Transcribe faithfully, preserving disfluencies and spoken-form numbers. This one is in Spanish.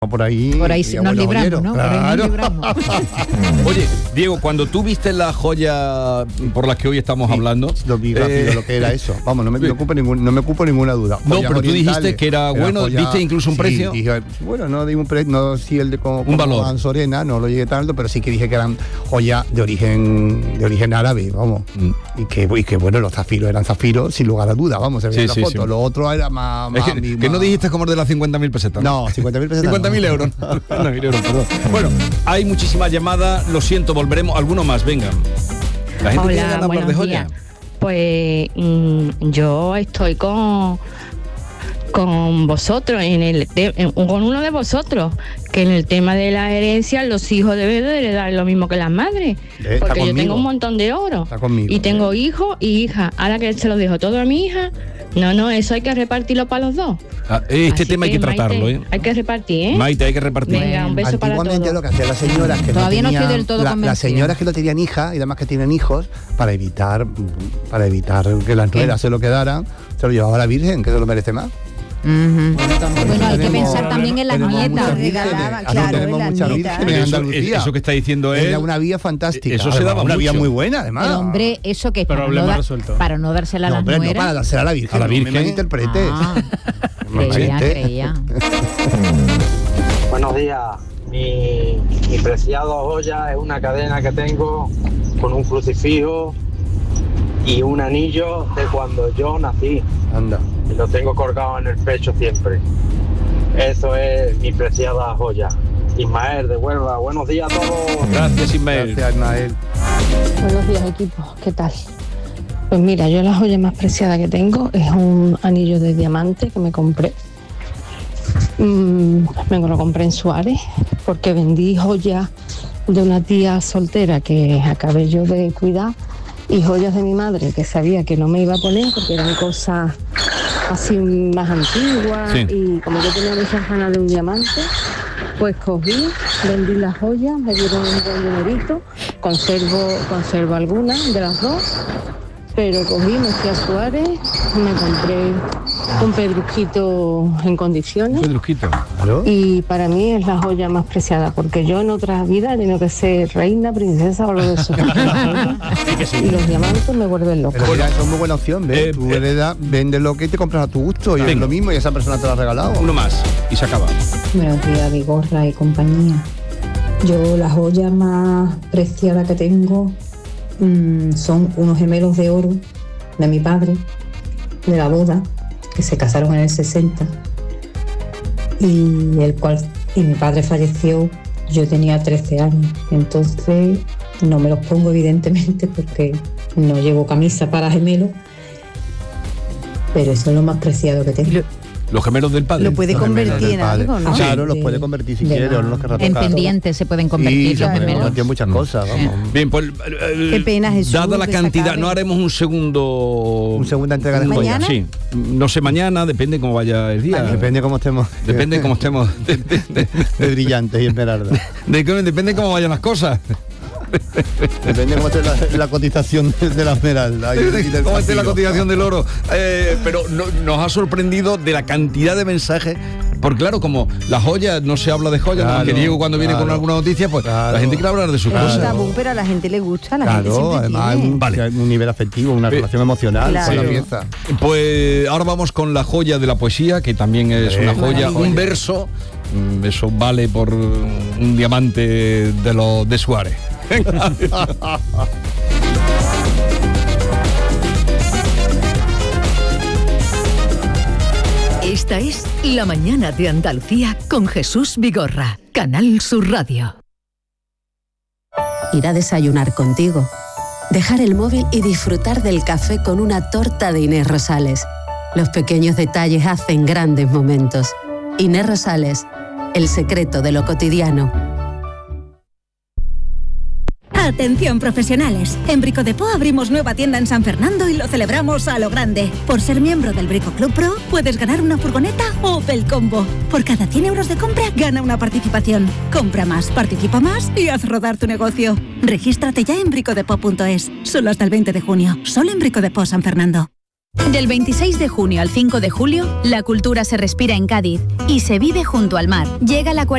por ahí, por ahí nos libramos, ¿no? Claro. Por ahí nos libramos. Oye, Diego, cuando tú viste la joya por las que hoy estamos sí, hablando, lo vi rápido, eh, lo que era eso. Vamos, no me, me ocupo ningún, no me ocupo ninguna duda. No, pero tú dijiste que era bueno, joya, ¿viste incluso un sí, precio? Dije, bueno, no di un precio, no sí el de como, un valor. Como Sorena, no lo llegué tanto, pero sí que dije que eran joyas de origen de origen árabe, vamos. Mm. Y, que, y que bueno, los zafiros eran zafiros sin lugar a duda, vamos, se veía sí, la sí, foto. Sí. Lo otro era más, más, es que, más, que no dijiste como el de las cincuenta mil pesetas. No, cincuenta mil pesetas. cincuenta mil euros. euros perdón. Bueno, hay muchísimas llamadas, lo siento, volveremos. Alguno más, venga. La gente Hola, tiene hablar de joya. Días. Pues mmm, yo estoy con con vosotros en el en, con uno de vosotros que en el tema de la herencia los hijos deben de heredar lo mismo que las madres, eh, porque yo tengo un montón de oro conmigo, y tengo eh. hijos y hijas. Ahora que se lo dejo todo a mi hija, no, no, eso hay que repartirlo para los dos. Ah, este Así tema hay que, que tratarlo, Maite, ¿eh? Hay que repartir, ¿eh? Maite, hay que repartir. Venga, un beso para todos. Antiguamente lo que hacían las señoras que todavía no tenían, no estoy del todo la, las señoras que no tenían hijas y además que tienen hijos, para evitar para evitar que las nueras se lo quedaran, se lo llevaba a la Virgen, que se lo merece más. Uh-huh. Bueno, hay que pensar también en las nietas. Regalaba, claro, tenemos muchas vírgenes en Andalucía. Eso que está diciendo es... Era una vía fantástica. Eso se daba una mucho. vía muy buena, además. Pero hombre, eso que es para, no, da, para no dársela no, a las hombre, nueras. No, para dársela a la Virgen. A la Virgen. No me malinterpretes. Ah, creía, creía. Buenos días. Mi, mi preciada joya es una cadena que tengo con un crucifijo y un anillo de cuando yo nací. Anda. Y lo tengo colgado en el pecho siempre. Eso es mi preciada joya. Ismael de Huelva, buenos días a todos. Gracias, Ismael. Gracias, Ismael. Buenos días, equipo. ¿Qué tal? Pues mira, yo la joya más preciada que tengo es un anillo de diamante que me compré. Mm, me lo compré en Suárez porque vendí joyas de una tía soltera que acabé yo de cuidar y joyas de mi madre que sabía que no me iba a poner porque eran cosas así más antiguas, sí. Y como yo tenía muchas ganas de un diamante, pues cogí, vendí las joyas, me dieron un buen dinerito, conservo, conservo algunas de las dos, pero cogí, me fui a Suárez, me compré un pedrusquito en condiciones. Un pedrusquito, ¿claro? Y para mí es la joya más preciada, porque yo en otras vidas he tenido que ser reina, princesa o lo de eso. Sí, sí. Y los diamantes me vuelven loco. Pero mira, eso es muy buena opción, ¿ves? Eh, Tú heredas, vendes lo que te compras a tu gusto y venga. Es lo mismo y esa persona te lo ha regalado. Uno más y se acaba. Buenos días, Vigorra y compañía. Yo la joya más preciada que tengo mmm, son unos gemelos de oro de mi padre, de la boda, que se casaron en el sesenta y el cual y mi padre falleció, yo tenía trece años, entonces no me los pongo evidentemente porque no llevo camisa para gemelos, pero eso es lo más preciado que tengo. Los gemelos del padre. Lo puede los convertir en algo, ¿no? Claro, los puede convertir si quiere, o no los querrá tocar. En pendientes se pueden convertir sí, los gemelos. convertir en muchas cosas, vamos. Bien, pues eh, qué pena, Jesús, dada la cantidad, no haremos un segundo un segunda entrega de mañana. Sí, no sé mañana, depende cómo vaya el día. Vale. Depende cómo estemos. Depende cómo estemos de, de, de, de brillantes y esmeralda. De, depende cómo vayan las cosas. Depende cómo esté la, la cotización de la esmeralda. Cómo esté la cotización del oro. Eh, pero no, nos ha sorprendido de la cantidad de mensajes. Porque claro, como la joya, no se habla de joya, claro, que Diego cuando viene claro, con alguna noticia, pues claro, la gente quiere hablar de sus claro. cosas. Tabú, pero a la gente le gusta, la claro, gente siempre además tiene. Un, vale. un nivel afectivo, una eh, relación emocional claro. con la pieza. Pues ahora vamos con la joya de la poesía, que también es eh, una joya, un verso. Eso vale por un diamante de los de Suárez. Esta es La Mañana de Andalucía con Jesús Vigorra, Canal Sur Radio. Ir a desayunar contigo, dejar el móvil y disfrutar del café con una torta de Inés Rosales. Los pequeños detalles hacen grandes momentos. Inés Rosales, el secreto de lo cotidiano. Atención profesionales, en Brico Depot abrimos nueva tienda en San Fernando y lo celebramos a lo grande. Por ser miembro del Brico Club Pro puedes ganar una furgoneta Opel Combo. Por cada cien euros de compra gana una participación. Compra más, participa más y haz rodar tu negocio. Regístrate ya en bricodepot punto es, solo hasta el veinte de junio, solo en Brico Depot San Fernando. Del veintiséis de junio al cinco de julio, la cultura se respira en Cádiz y se vive junto al mar. Llega la